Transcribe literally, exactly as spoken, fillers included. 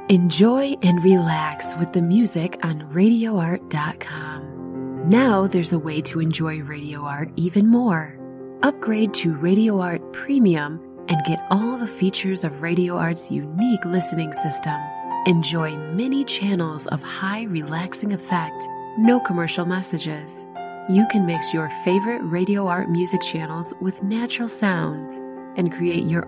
Enjoy and relax with the music on radio art dot com. Now there's a way to enjoy Radio Art even more. Upgrade to Radio Art Premium and get all the features of Radio Art's unique listening system. Enjoy many channels of high relaxing effect, no commercial messages. You can mix your favorite Radio Art music channels with natural sounds and create your